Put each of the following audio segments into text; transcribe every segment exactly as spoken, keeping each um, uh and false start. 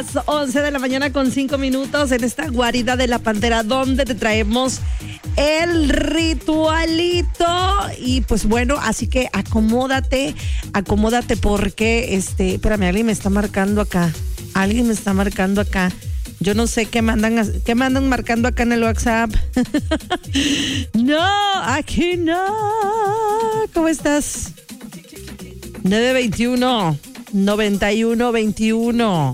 once de la mañana con cinco minutos en esta guarida de la Pantera, donde te traemos el ritualito. Y pues bueno, así que acomódate, acomódate porque, este, espérame, alguien me está marcando acá. Alguien me está marcando acá. Yo no sé qué mandan, qué mandan marcando acá en el WhatsApp. No, aquí no. ¿Cómo estás? nueve veintiuno, noventa y uno veintiuno.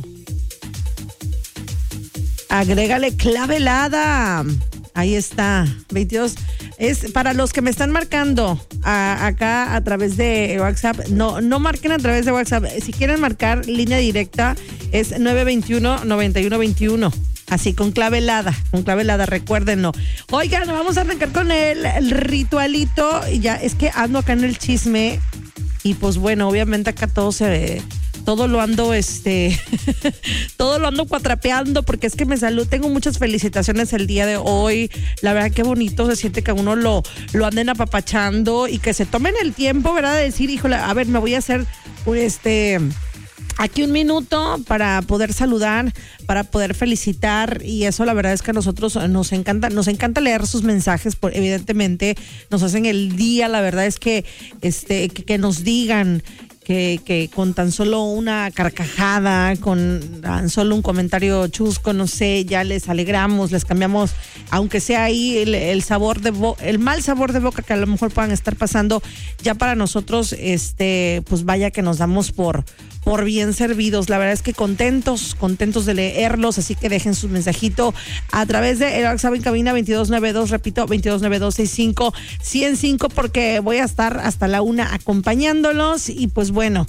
Agrégale clave helada. Ahí está, veintidós. Es para los que me están marcando a, acá a través de WhatsApp. No, no marquen a través de WhatsApp. Si quieren marcar línea directa, es nueve veintiuno, noventa y uno veintiuno. Así, con clave helada, con clave helada, recuérdenlo. Oigan, vamos a arrancar con el, el ritualito. Ya, es que ando acá en el chisme. Y pues bueno, obviamente acá todo se ve. Todo lo ando, este, todo lo ando cuatrapeando porque es que me salud. Tengo muchas felicitaciones el día de hoy. La verdad, qué bonito se siente que a uno lo, lo anden apapachando y que se tomen el tiempo, ¿verdad? De decir, híjole, a ver, me voy a hacer, este, aquí un minuto para poder saludar, para poder felicitar. Y eso, la verdad es que a nosotros nos encanta, nos encanta leer sus mensajes, por, evidentemente nos hacen el día. La verdad es que, este, que, que nos digan Que, que con tan solo una carcajada, con tan solo un comentario chusco, no sé, ya les alegramos, les cambiamos, aunque sea ahí el, el sabor de bo- el mal sabor de boca que a lo mejor puedan estar pasando, ya para nosotros, este, pues vaya que nos damos por por bien servidos. La verdad es que contentos, contentos de leerlos, así que dejen su mensajito a través de el WhatsApp en cabina veintidós noventa y dos, repito, veintidós noventa y dos, sesenta y cinco, ciento cinco, porque voy a estar hasta la una acompañándolos. Y pues bueno,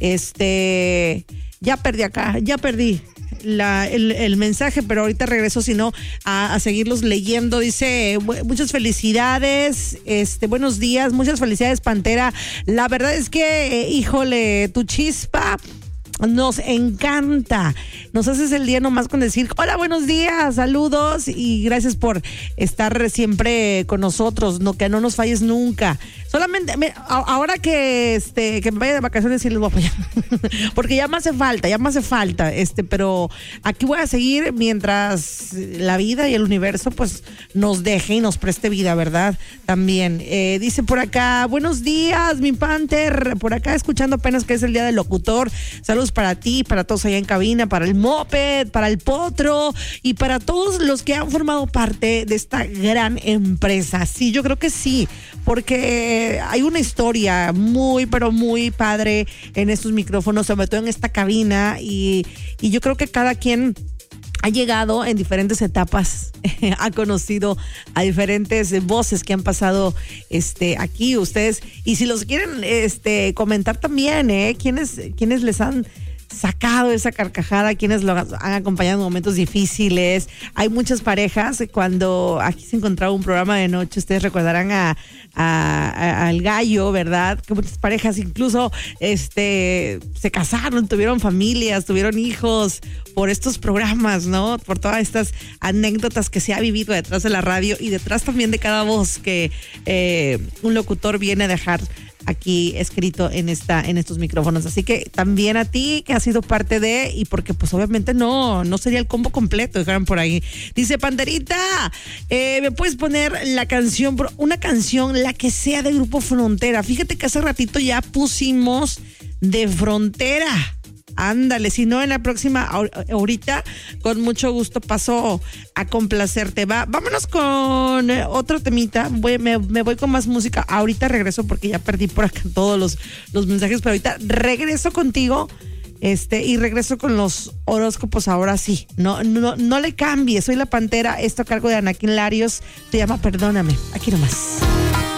este, ya perdí acá, ya perdí La, el, el mensaje, pero ahorita regreso, si no, a, a seguirlos leyendo. Dice, muchas felicidades, este, buenos días, muchas felicidades, Pantera. La verdad es que, eh, híjole, tu chispa nos encanta. Nos haces el día nomás con decir, hola, buenos días, saludos y gracias por estar siempre con nosotros, no, que no nos falles nunca. Solamente, me, a, ahora que este que me vaya de vacaciones sí les voy a apoyar, porque ya me hace falta, ya me hace falta, este, pero aquí voy a seguir mientras la vida y el universo pues nos deje y nos preste vida, ¿verdad? También, eh, dice por acá, buenos días, mi Panther, por acá escuchando apenas que es el día del locutor. Saludos para ti, para todos allá en cabina, para el Moped, para el Potro y para todos los que han formado parte de esta gran empresa. Sí, yo creo que sí, porque hay una historia muy, pero muy padre en estos micrófonos, sobre todo en esta cabina, y, y yo creo que cada quien ha llegado en diferentes etapas, ha conocido a diferentes voces que han pasado este, aquí, ustedes, y si los quieren este, comentar también, ¿eh? ¿Quiénes, quiénes les han sacado esa carcajada, quienes lo han acompañado en momentos difíciles? Hay muchas parejas, cuando aquí se encontraba un programa de noche, ustedes recordarán a, a, a al Gallo, ¿verdad? Que muchas parejas incluso este se casaron, tuvieron familias, tuvieron hijos por estos programas, ¿no? Por todas estas anécdotas que se ha vivido detrás de la radio y detrás también de cada voz que eh, un locutor viene a dejar aquí escrito en esta en estos micrófonos. Así que también a ti que has sido parte de, y porque pues obviamente no no sería el combo completo, dejaron por ahí. Dice Panterita, eh, me puedes poner la canción, una canción, la que sea, de Grupo Frontera. Fíjate que hace ratito ya pusimos de Frontera. Ándale, si no, en la próxima, ahorita, con mucho gusto paso a complacerte. Va, vámonos con otro temita. Voy, me, me voy con más música. Ahorita regreso porque ya perdí por acá todos los, los mensajes, pero ahorita regreso contigo. Este, y regreso con los horóscopos ahora sí. No, no, no le cambies. Soy la Pantera. Esto a cargo de Anakin Larios. Se llama Perdóname. Aquí nomás.